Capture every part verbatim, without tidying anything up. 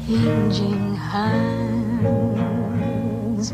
changing hands.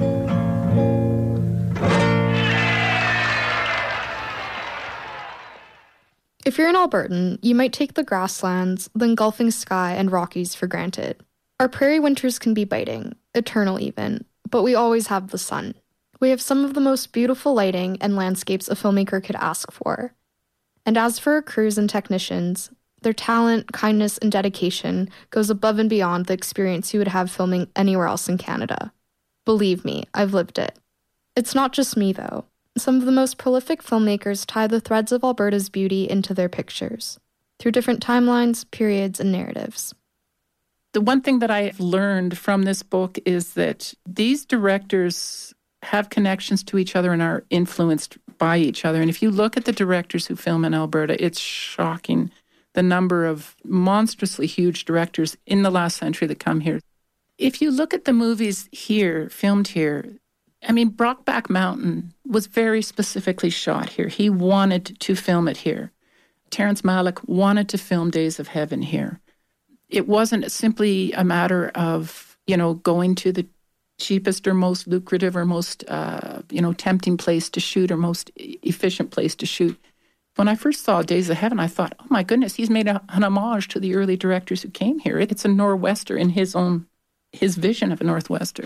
If you're an Albertan, you might take the grasslands, the engulfing sky, and Rockies for granted. Our prairie winters can be biting, eternal even, but we always have the sun. We have some of the most beautiful lighting and landscapes a filmmaker could ask for. And as for our crews and technicians, their talent, kindness, and dedication goes above and beyond the experience you would have filming anywhere else in Canada. Believe me, I've lived it. It's not just me, though. Some of the most prolific filmmakers tie the threads of Alberta's beauty into their pictures, through different timelines, periods, and narratives. The one thing that I've learned from this book is that these directors have connections to each other and are influenced by each other. And if you look at the directors who film in Alberta, it's shocking the number of monstrously huge directors in the last century that come here. If you look at the movies here, filmed here, I mean, Brokeback Mountain was very specifically shot here. He wanted to film it here. Terrence Malick wanted to film Days of Heaven here. It wasn't simply a matter of, you know, going to the cheapest or most lucrative or most, uh, you know, tempting place to shoot or most efficient place to shoot. When I first saw Days of Heaven, I thought, oh my goodness, he's made a, an homage to the early directors who came here. It's a Northwester in his own, his vision of a Northwester.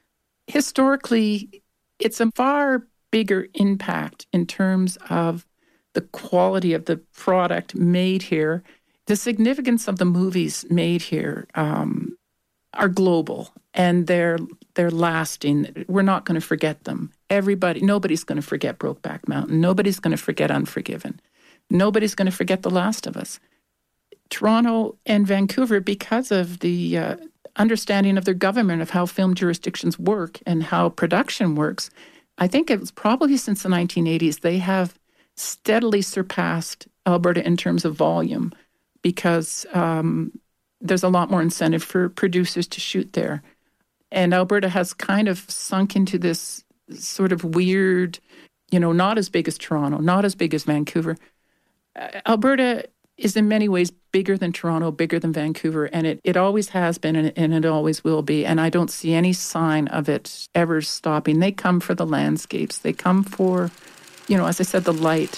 Historically, it's a far bigger impact in terms of the quality of the product made here. The significance of the movies made here um, are global, and they're they're lasting. We're not going to forget them. Everybody, nobody's going to forget Brokeback Mountain. Nobody's going to forget Unforgiven. Nobody's going to forget The Last of Us. Toronto and Vancouver, because of the uh, understanding of their government of how film jurisdictions work and how production works, I think it was probably since the nineteen eighties, they have steadily surpassed Alberta in terms of volume because um, there's a lot more incentive for producers to shoot there. And Alberta has kind of sunk into this sort of weird, you know, not as big as Toronto, not as big as Vancouver. Uh, Alberta is in many ways bigger than Toronto, bigger than Vancouver, and it, it always has been and, and it always will be. And I don't see any sign of it ever stopping. They come for the landscapes. They come for, you know, as I said, the light.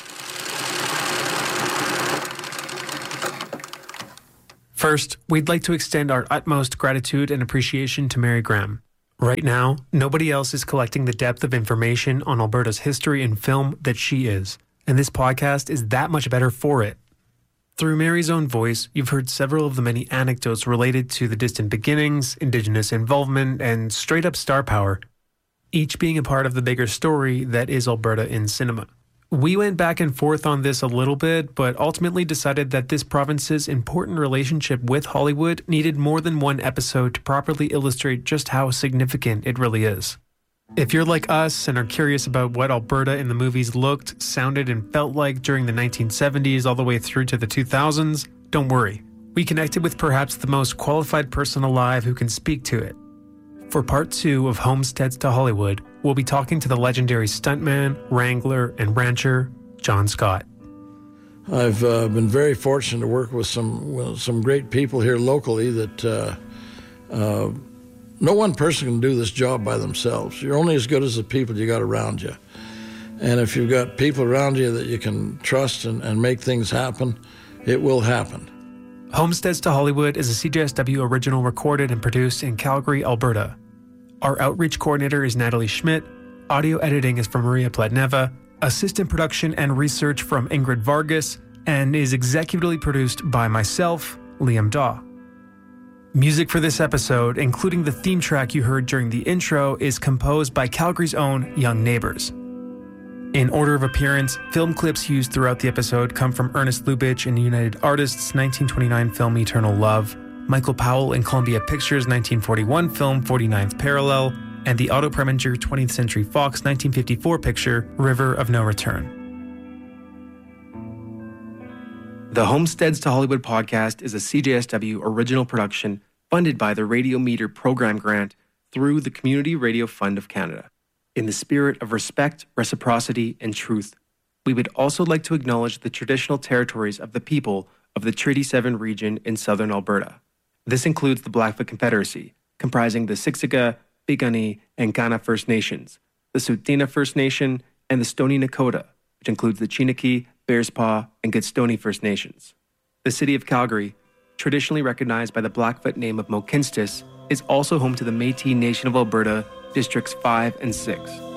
First, we'd like to extend our utmost gratitude and appreciation to Mary Graham. Right now, nobody else is collecting the depth of information on Alberta's history and film that she is, and this podcast is that much better for it. Through Mary's own voice, you've heard several of the many anecdotes related to the distant beginnings, Indigenous involvement, and straight-up star power, each being a part of the bigger story that is Alberta in cinema. We went back and forth on this a little bit, but ultimately decided that this province's important relationship with Hollywood needed more than one episode to properly illustrate just how significant it really is. If you're like us and are curious about what Alberta in the movies looked, sounded, and felt like during the nineteen seventies all the way through to the two thousands, don't worry. We connected with perhaps the most qualified person alive who can speak to it. For part two of Homesteads to Hollywood, we'll be talking to the legendary stuntman, wrangler, and rancher, John Scott. I've uh, been very fortunate to work with some well, some great people here locally that uh, uh, no one person can do this job by themselves. You're only as good as the people you got around you. And if you've got people around you that you can trust and, and make things happen, it will happen. Homesteads to Hollywood is a C J S W original recorded and produced in Calgary, Alberta. Our outreach coordinator is Natalie Schmidt. Audio editing is from Maria Pladneva. Assistant production and research from Ingrid Vargas, and is executively produced by myself, Liam Daw. Music for this episode, including the theme track you heard during the intro, is composed by Calgary's own Young Neighbors. In order of appearance, film clips used throughout the episode come from Ernest Lubitsch and United Artists' nineteen twenty-nine film Eternal Love, Michael Powell and Columbia Pictures' nineteen forty-one film forty-ninth Parallel, and the Otto Preminger twentieth Century Fox nineteen fifty-four picture River of No Return. The Homesteads to Hollywood podcast is a C J S W original production funded by the Radio Meter Program Grant through the Community Radio Fund of Canada. In the spirit of respect, reciprocity, and truth, we would also like to acknowledge the traditional territories of the people of the Treaty seven region in southern Alberta, This includes the Blackfoot Confederacy, comprising the Siksika, Piikani, and Kaanai First Nations, the Tsuut'ina First Nation, and the Stoney Nakoda, which includes the Chiniki, Bearspaw, and Goodstoney First Nations. The city of Calgary, traditionally recognized by the Blackfoot name of Mohkinstsis, is also home to the Métis Nation of Alberta, Districts five and six.